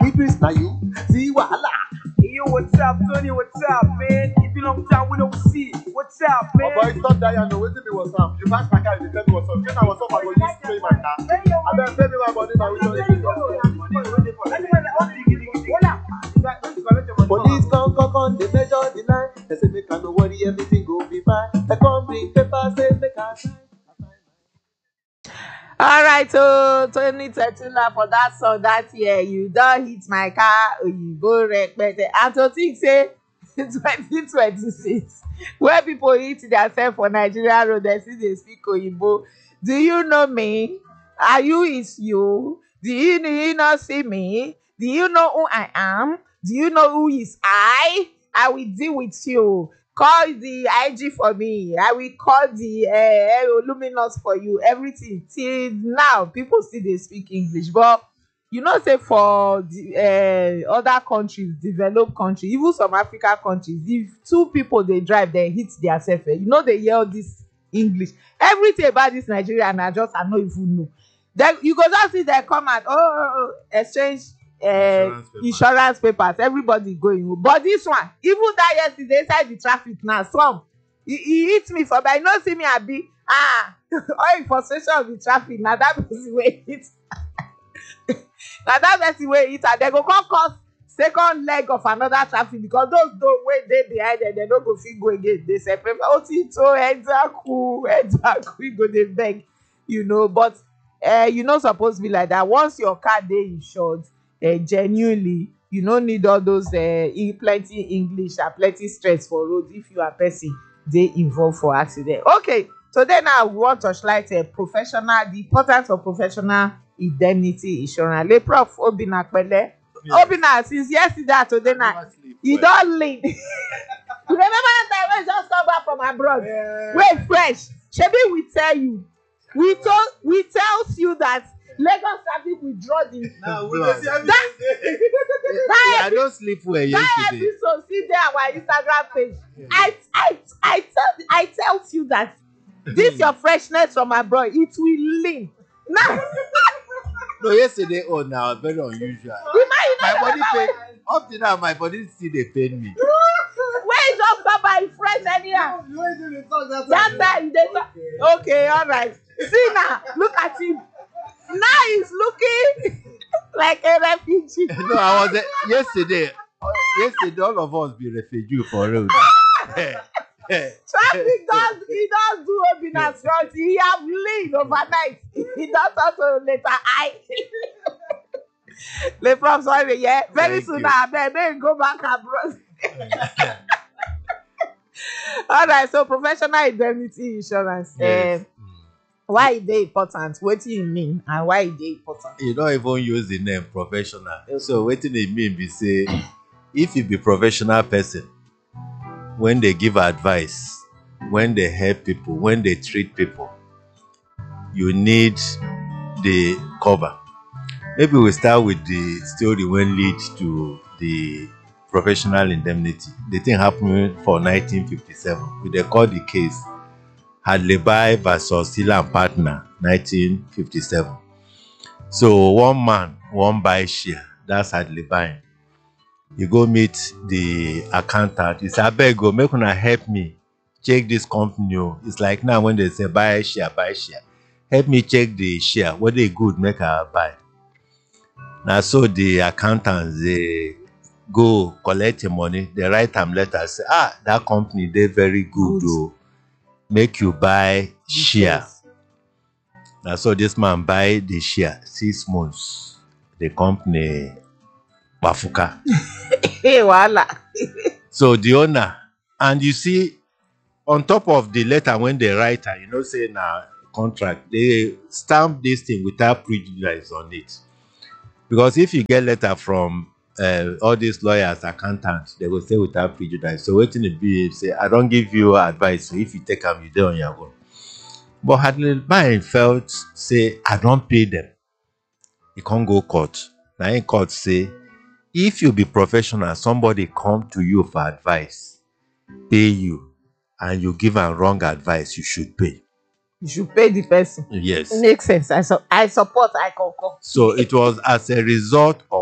Idris, now you see wahala. Hey, yo, what's up, Tony? What's up, man? It's been a long time we don't see. What's up, man? Oh boy, stop that, you know, waiting me what's up. You pass my car, you tell me what's up. You know what's up, I go use pay my car. I better pay me my money, now we don't need Police come, they measure the line. They say, make I no worry, everything go be fine. They come bring paper, say, make I sign. All right, so Tony Tetula for that song that year, you don't hit my car, you go respect it. And to think say 2026, where people hit themselves for Nigeria road, they see they speak Oyinbo. Do you know me? Are you is you? Do you not see me? Do you know who I am? Do you know who is I? I will deal with you. Call the IG for me. I will call the Luminous for you. Everything. Till now, people still they speak English. But you know, say for the other countries, developed countries, even some African countries, if two people they drive, they hit themselves. You know, they yell this English. Everything about this Nigerian, I don't even know. Then you go just see they come and exchange insurance papers. Everybody going, but this one, even that yesterday inside the traffic now, some he hit me for, but I not see me I be all frustration of the traffic. Now that person way it now that person way it and they go come cause second leg of another traffic because those way they behind them, they don't go fit go again. They say so exactly go they beg, you know. But you not supposed to be like that. Once your car they insured, genuinely, you don't need all those plenty English and plenty stress for road if you are person they involved for accident. Okay, so then now we want to highlight the importance of professional indemnity insurance. Le Prof Obinna Pele. Obinna, since yesterday today now, you don't lead. You remember that time when you just come back from abroad? Yeah. Wait, fresh. Shebi we tell you. We tells you that Lagos traffic withdraw the. I don't sleep well yesterday. That episode, see there on our Instagram page. Yeah. I tell you that this your freshness from abroad, it will lean. Now. No, yesterday, now very unusual. My body pain. Up to now, my body still they pain me. Where is your papa? Is fresh anyhow? That time they talk. Okay, all right. See now, look at him. Now he's looking like a refugee. No, I was yesterday. Yesterday, all of us be refugee for road. Traffic he does do Obinna's front. He have leave overnight. He does also later. Le Prof, sorry, yeah. Very soon now, baby, go back abroad. All right, so professional indemnity insurance. Yes. Why is they important? What do you mean, and why is they important? You don't even use the name professional. So what do they mean? We say, if you be professional person, when they give advice, when they help people, when they treat people, you need the cover. Maybe we start with the story when lead to the professional indemnity. The thing happened for 1957. We they call the case Hadley versus Hill and Partner, 1957. So one man, one buy share. That's Hadley buying. You go meet the accountant. He say, "Abeg go, make una help me check this company." It's like now when they say buy share. Help me check the share. What they good, make I buy. Now so the accountants they go collect the money. They write them letter say, that company they very good though. Make you buy share. Now so this man buy the share 6 months. The company Bafuka. Hey, voila. So the owner, and you see, on top of the letter when they write, say now contract, they stamp this thing without prejudice on it. Because if you get letter from all these lawyers, accountants, they will say without prejudice. So waiting to be say, I don't give you advice. So if you take them, you do on your own. But Hadley felt say, I don't pay them. You can't go court. Now in court say, if you be professional, somebody come to you for advice, pay you, and you give them wrong advice, you should pay. You should pay the person. Yes. Makes sense. I support, I concur. So it was as a result of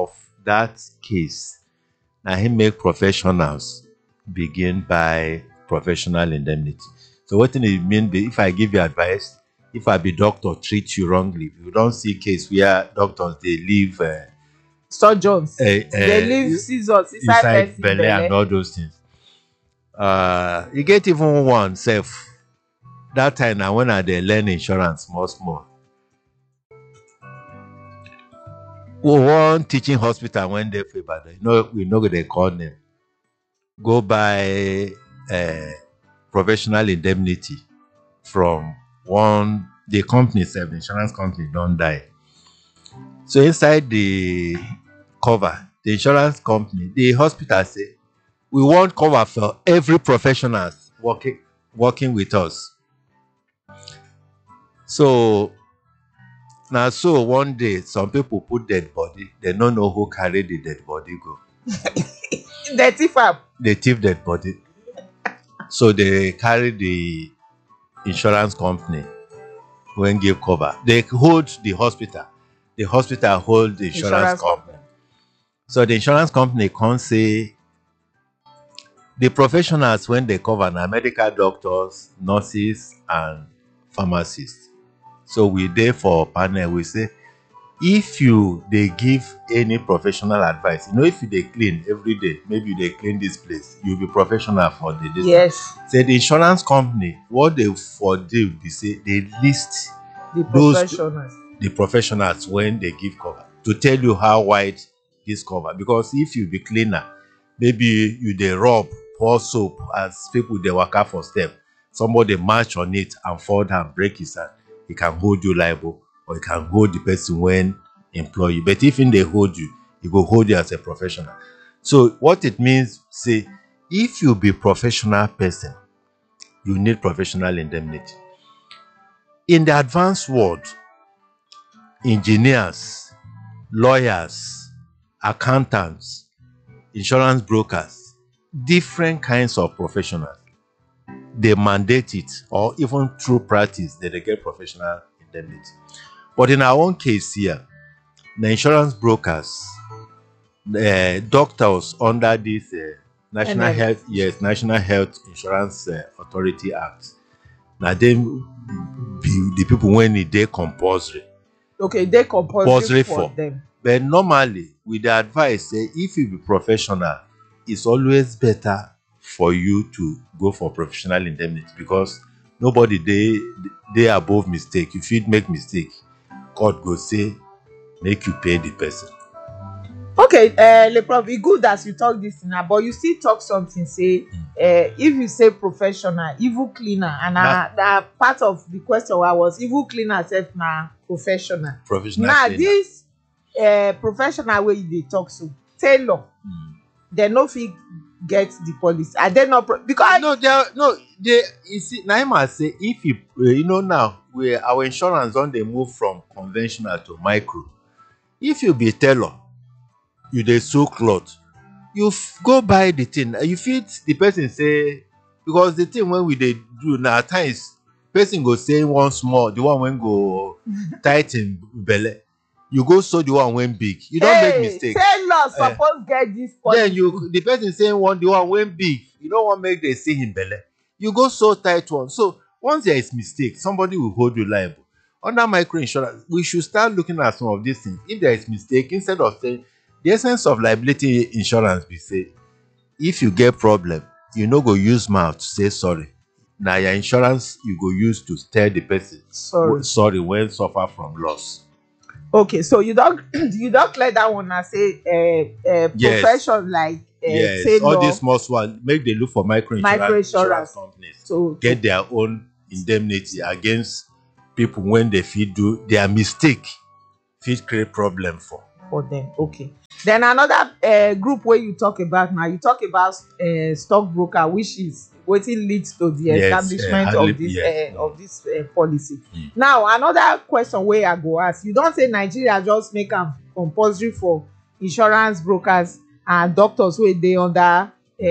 that case, na him make professionals begin by professional indemnity. So what it mean be if I give you advice, if I be doctor treat you wrongly, you don't see case where doctors they leave surgeons they leave scissors inside inside person belly and all those things. You get even one self. That time now when I dey learn insurance small. One teaching hospital when they for Ibadan, we know they call them. Go buy professional indemnity from the company itself, the insurance company don't die. So inside the cover, the insurance company, the hospital say, we want cover for every professionals working with us. So now so one day some people put dead body, they don't know who carried the dead body go. the thief am. They thief dead body. So they carry the insurance company when give cover. They hold the hospital. The hospital hold the insurance company. So the insurance company can't say the professionals when they cover now medical doctors, nurses, and pharmacists. So we there for panel, we say if they give any professional advice, if they clean every day, maybe they clean this place, you'll be professional for the day. Yes. Say the insurance company, what they for do, they say they list the professionals when they give cover to tell you how wide this cover. Because if you be cleaner, maybe you they rub, pour soap as people they work out for step, somebody march on it and fall down, break his hand, he can hold you liable, or he can hold the person when employ you. But if they hold you, he will hold you as a professional. So what it means, say, if you be professional person, you need professional indemnity. In the advanced world, engineers, lawyers, accountants, insurance brokers, different kinds of professionals, they mandate it, or even through practice, they get professional indemnity. But in our own case here, the insurance brokers, doctors under this National Health Insurance Authority Act, now them be the people when they compulsory. Okay, they compulsory for them. But normally, with the advice, say if you be professional, it's always better for you to go for professional indemnity, because nobody they above mistake. If you make mistake, God go say make you pay the person. Okay, Leprof, e good as you talk this now, but you still talk something, say if you say professional, evil cleaner, and that part of the question was evil cleaner self na professional. Now cleaner. This professional way they talk so tailor, they no fit get the policy. I they not because they you see Naima say if you now our insurance on they move from conventional to micro. If you be tailor, you dey sew cloth, you go buy the thing, you fit the person say, because the thing when we dey do now at times person go say one small, the one when go tight in belly, you go sew the one when big, you don't make mistake. Tailor suppose get this policy. Then the person saying the one when big, you don't want make they see him belly, you go sew tight one. So once there is mistake, somebody will hold you liable. Under micro insurance, we should start looking at some of these things. If there is mistake, instead of saying the essence of liability insurance, we say if you get problem, you no go use mouth to say sorry. Now your insurance you go use to tell the person sorry when suffer from loss. Okay, so you don't clear that one and say profession like all these small ones make they look for micro insurance companies to get their own indemnity against people when they fit do their mistake, fit create problem for them. Okay. Then another group where you talk about now, you talk about stockbroker, which is wetin leads to the establishment of this policy. Now another question where I go ask, you don't say Nigeria just make am compulsory for insurance brokers and doctors wey dey under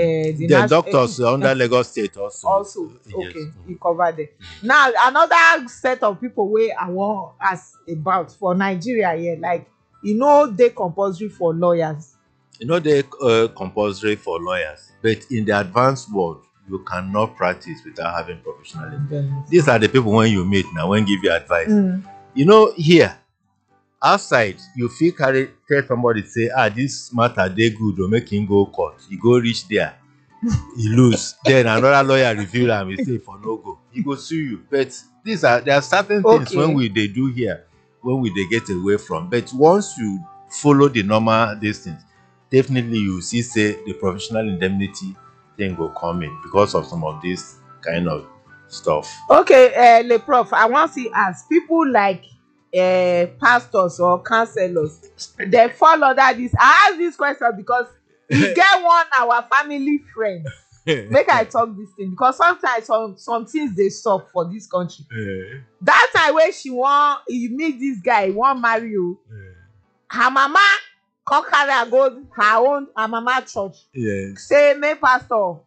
the doctors under Lagos State also okay, you cover them. Now another set of people wey I wan ask about for Nigeria here, like they compulsory for lawyers. They compulsory for lawyers, but in the advanced world, you cannot practice without having professional indemnity. These are the people when you meet now, when give you advice. Here, outside, you feel tell somebody say, this matter they good, or make him go court. You go reach there, he lose. Then another lawyer review and we say for no go. He go sue you. But there are certain things when they do here, when they get away from. But once you follow the normal distance, definitely you see say the professional indemnity thing will come in because of some of this kind of stuff. Okay, Le Prof, I want to ask people like pastors or counselors, they fall under this. I ask this question because we get one our family friend. Make I talk this thing because sometimes some things they stop for this country. That time when you meet this guy, he want marry you. Her mama come carry her go her mama church. Say, may pastor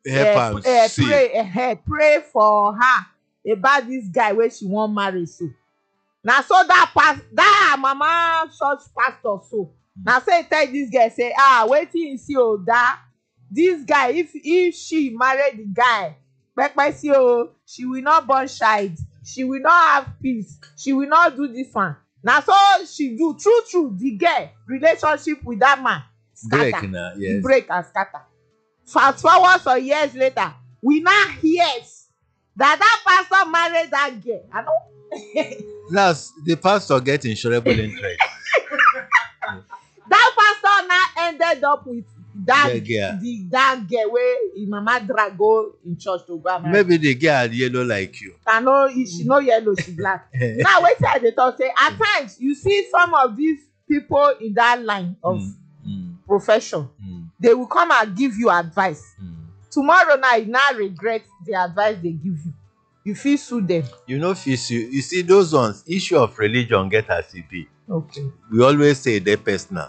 pray for her about this guy where she want marry so. Now so that mama church pastor so. Now say tell this guy say wetin you see that this guy if she marry the guy she will not born child, she will not have peace, she will not do this one. Now so she do true the girl relationship with that man scatter, break and scatter. Fast forward some years later, we now hear that pastor married that girl. I know. That's the pastor get insurable interest. That pastor now ended up with that girl where his mama drag go in church to go marry. Maybe the girl yellow like you. I know she no yellow, she black. Now wait till they talk say at times you see some of these people in that line of profession. They will come and give you advice. Tomorrow night, you now regret the advice they give you. You feel sue them. You see those ones, issue of religion get as it be. Okay. We always say they're personal.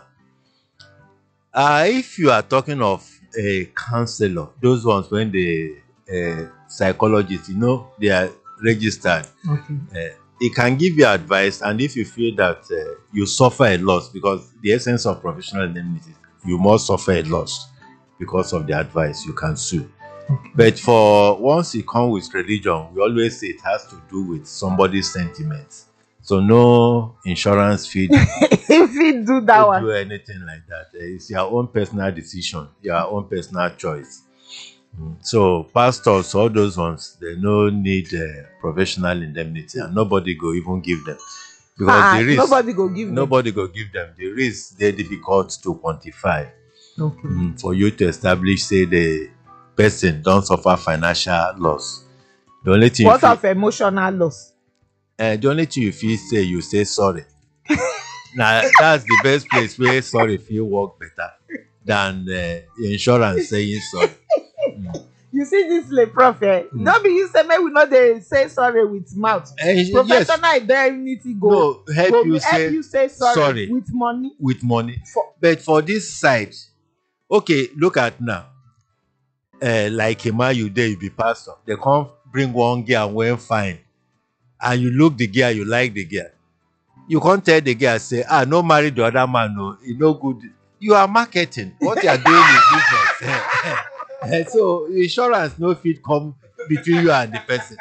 If you are talking of a counselor, those ones when the psychologists, they are registered. Okay. It can give you advice, and if you feel that you suffer a loss, because the essence of professional indemnity, you must suffer a loss because of the advice, you can sue. Okay. But for once it comes with religion, we always say it has to do with somebody's sentiments. So no insurance fee. If you do that one, do anything like that. It's your own personal decision, your own personal choice. So pastors, all those ones, they no need professional indemnity, and nobody go even give them because the risk. Nobody go give them. The risk they're difficult to quantify. Okay. For you to establish, say the person don't suffer financial loss. The only thing. What of emotional loss? The only thing you say sorry. Now that's the best place where sorry feel work better than insurance saying sorry. You see this Le Prof, don't be you say maybe we know they say sorry with mouth. Professional indemnity help you say sorry with money. With money. But for this side, okay, look at now. Like a man you be pastor. They come bring one girl and wear fine. And you look the girl, you like the girl. You can't tell the girl, say, no marry the other man, no, it's no good. You are marketing. What you are doing is business. So insurance no fit come between you and the person.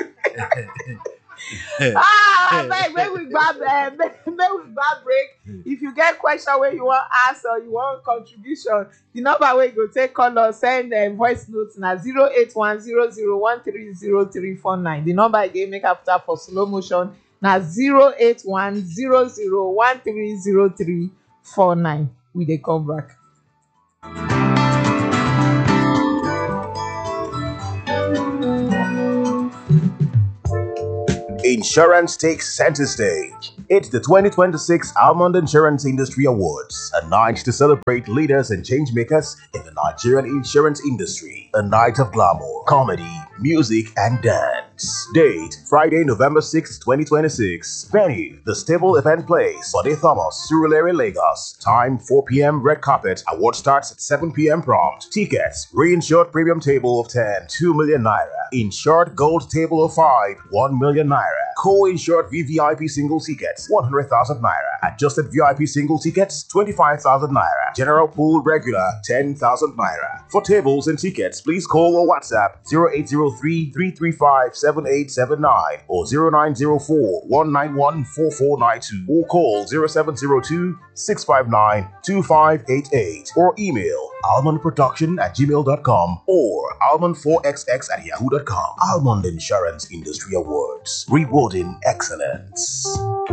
Make we grab break. If you get question where you want ask or you want contribution, the number where you go take call or send voice notes na 08100130349. The number again make after for slow motion na 08100130349. We dey come back. Insurance takes center stage. It's the 2026 Almond Insurance Industry Awards, a night to celebrate leaders and changemakers in the Nigerian insurance industry. A night of glamour, comedy, music, and dance. Date, Friday, November 6, 2026. Venue, the Stable Event Place, Bode Thomas, Surulere, Lagos. Time, 4 p.m. Red carpet. Award starts at 7 p.m. prompt. Tickets, reinsured premium table of 10, 2 million naira. Insured gold table of 5, 1 million naira. Co-insured VVIP single tickets, 100,000 naira. Adjusted VIP single tickets, 25,000 naira. General pool regular, 10,000 naira. For tables and tickets, please call or WhatsApp 0803-335-7879 or 0904-191-4492 or call 0702-659-2588 or email almondproduction@gmail.com or almond4xx@yahoo.com. Almond Insurance Industry Awards, rewarding excellence.